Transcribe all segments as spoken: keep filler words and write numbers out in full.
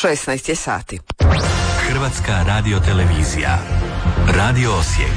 šesnaest je sati. Hrvatska radiotelevizija. Radio Osijek.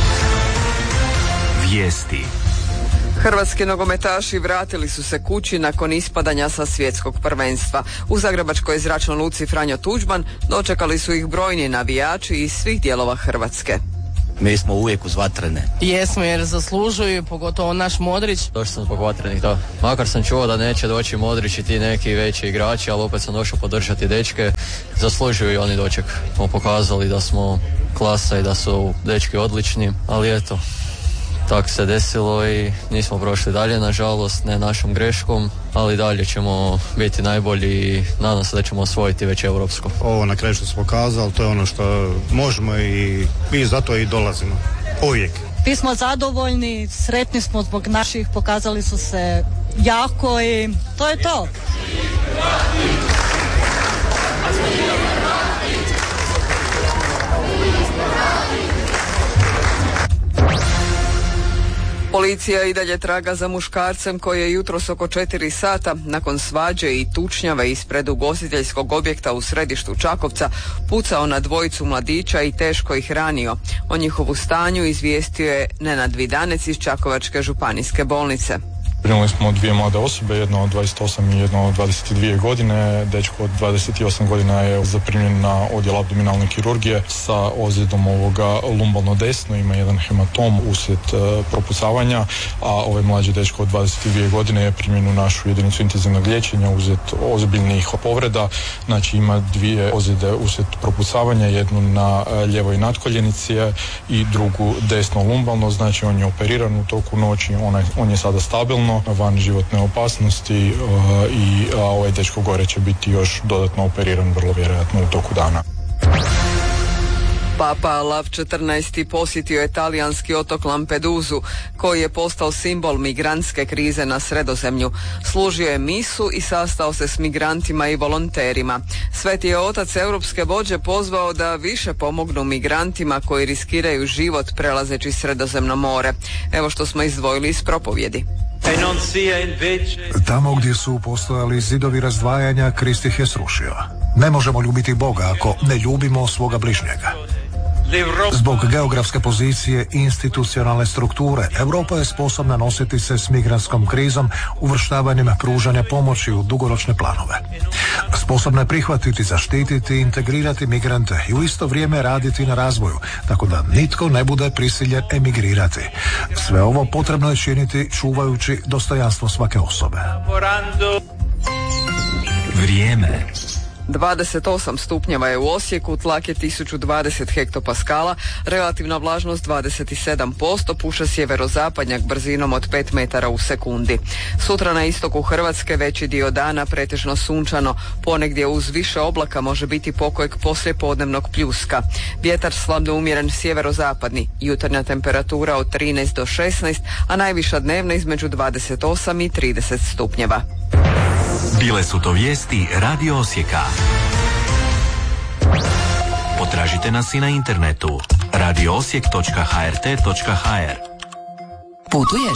Vijesti. Hrvatski nogometaši vratili su se kući nakon ispadanja sa svjetskog prvenstva. U zagrebačkoj zračnoj luci Franjo Tuđman dočekali su ih brojni navijači iz svih dijelova Hrvatske. Mi smo uvijek uz vatrene. Jesmo, jer zaslužuju, pogotovo naš Modrić. Došao sam zbog vatrenih, da. Makar sam čuo da neće doći Modrić i ti neki veći igrači, ali opet sam došao podržati dečke. Zaslužuju i oni doček. Smo pokazali da smo klasa i da su dečki odlični, ali eto, tako se desilo i nismo prošli dalje, nažalost, ne našom greškom, ali dalje ćemo biti najbolji i nadam se da ćemo osvojiti već europsko. Ovo na kraju što smo pokazali, to je ono što možemo i, i zato i dolazimo. Uvijek. Mi smo zadovoljni, sretni smo zbog naših, pokazali su se jako i to je to. Policija i dalje traga za muškarcem koji je jutros oko četiri sata nakon svađe i tučnjave ispred ugostiteljskog objekta u središtu Čakovca pucao na dvojicu mladića i teško ih ranio. O njihovu stanju izvijestio je Nenad Vidanec iz Čakovačke županijske bolnice. Primili smo dvije mlade osobe, jedna od dvadeset osam i jedna od dvadeset dvije godine. Dečko od dvadeset osam godina je zaprimljen na odjel abdominalne kirurgije sa ozljedom ovoga lumbalno desno, ima jedan hematom uslijed uh, propucavanja, a ovaj mlađi dečko od dvadeset dvije godine je primljen u našu jedinicu intenzivnog liječenja uslijed ozbiljnih povreda. Znači ima dvije ozljede uslijed propucavanja, jednu na uh, ljevoj natkoljenici i drugu desno lumbalno, znači on je operiran u toku noći, on je, on je sada stabilno, van životne opasnosti uh, i a ovaj dečko gore će biti još dodatno operiran vrlo vjerojatno u toku dana. Papa Lav četrnaesti posjetio je talijanski otok Lampedusu, koji je postao simbol migrantske krize na Sredozemlju. Služio je misu i sastao se s migrantima i volonterima. Sveti je otac europske vođe pozvao da više pomognu migrantima koji riskiraju život prelazeći Sredozemno more. Evo što smo izdvojili iz propovjedi. Tamo gdje su postojali zidovi razdvajanja, Krist ih je srušio. Ne možemo ljubiti Boga ako ne ljubimo svoga bližnjega. Zbog geografske pozicije i institucionalne strukture, Europa je sposobna nositi se s migrantskom krizom uvrštavanjem pružanja pomoći u dugoročne planove. Sposobna je prihvatiti, zaštititi i integrirati migrante i u isto vrijeme raditi na razvoju, tako da nitko ne bude prisiljen emigrirati. Sve ovo potrebno je činiti čuvajući dostojanstvo svake osobe. Vrijeme. dvadeset osam stupnjeva je u Osijeku, tlak je tisuću dvadeset hektopaskala, relativna vlažnost dvadeset sedam posto, puše sjeverozapadnjak brzinom od pet metara u sekundi. Sutra na istoku Hrvatske veći dio dana pretežno sunčano, ponegdje uz više oblaka može biti pokojeg poslijepodnevnog pljuska. Vjetar slabno umjeren sjeverozapadni, jutarnja temperatura od trinaest do šesnaest, a najviša dnevna između dvadeset osam i trideset stupnjeva. Bile su to vijesti Radio Osijeka. Potražite nas i na internetu radio osijek točka h r t točka h r. Putuješ?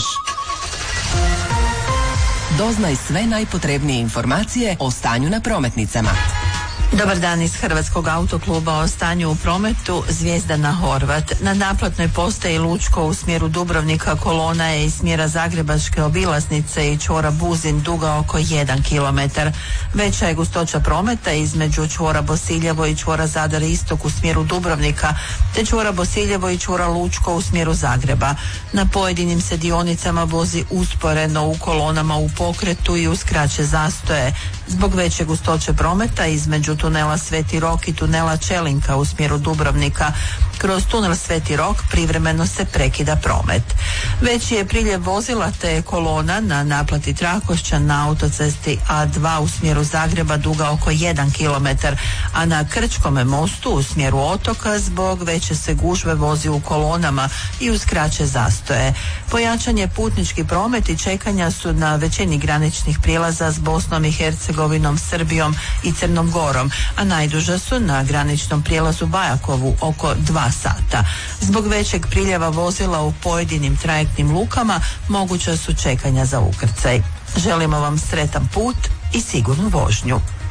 Doznaj sve najpotrebnije informacije o stanju na prometnicama. Dobar dan iz Hrvatskog autokluba o stanju u prometu. Zvijezdana Horvat. Na naplatnoj postaji Lučko u smjeru Dubrovnika kolona je iz smjera Zagrebačke obilaznice i čvora Buzin duga oko jedan kilometar. Veća je gustoća prometa između čvora Bosiljevo i čvora Zadar istok u smjeru Dubrovnika, te čvora Bosiljevo i čvora Lučko u smjeru Zagreba. Na pojedinim se dionicama vozi usporeno u kolonama u pokretu i uz kraće zastoje. Zbog veće gustoće prometa između tunela Sveti Rok i tunela Čelinka u smjeru Dubrovnika, kroz tunel Sveti Rok privremeno se prekida promet. Veći je priljev vozila te je kolona na naplati Trakošćan na autocesti A dva u smjeru Zagreba duga oko jedan kilometar, a na Krčkome mostu u smjeru otoka zbog veće se gužve vozi u kolonama i uz kraće zastoje. Pojačan je putnički promet i čekanja su na većini graničnih prijelaza s Bosnom i Hercegovinom, Srbijom i Crnom Gorom, a najduža su na graničnom prijelazu Bajakovu oko dva sata. Zbog većeg priljeva vozila u pojedinim trajektnim lukama moguća su čekanja za ukrcaj. Želimo vam sretan put i sigurnu vožnju.